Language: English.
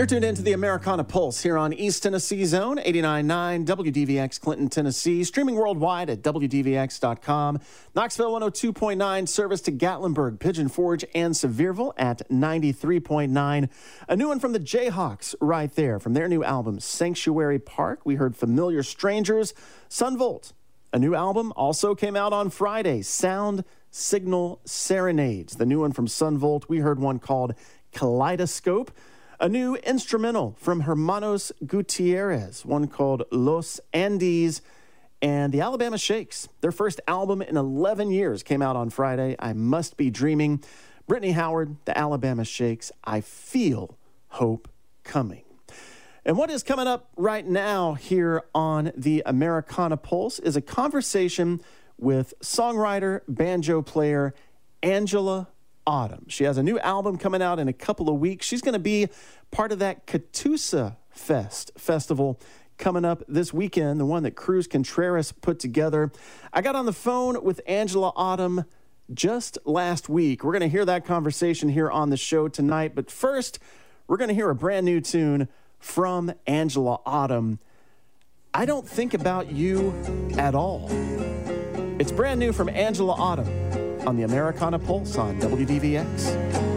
You're tuned into the Americana Pulse here on East Tennessee Zone, 89.9 WDVX Clinton, Tennessee. Streaming worldwide at WDVX.com. Knoxville 102.9, service to Gatlinburg, Pigeon Forge, and Sevierville at 93.9. A new one from the Jayhawks right there from their new album, Sanctuary Park. We heard Familiar Strangers. Sunvolt, a new album, also came out on Friday, Sound Signal Serenades. The new one from Sunvolt. We heard one called Kaleidoscope. A new instrumental from Hermanos Gutierrez, one called Los Andes, and the Alabama Shakes. Their first album in 11 years came out on Friday, I Must Be Dreaming. Brittany Howard, the Alabama Shakes, I Feel Hope Coming. And what is coming up right now here on the Americana Pulse is a conversation with songwriter, banjo player Angela Autumn. She has a new album coming out in a couple of weeks. She's going to be part of that Catoosa Festival coming up this weekend, the one that Cruz Contreras put together. I got on the phone with Angela Autumn just last week. We're going to hear that conversation here on the show tonight. But first, we're going to hear a brand new tune from Angela Autumn. I Don't Think About You at All. It's brand new from Angela Autumn on the Americana Pulse on WDVX.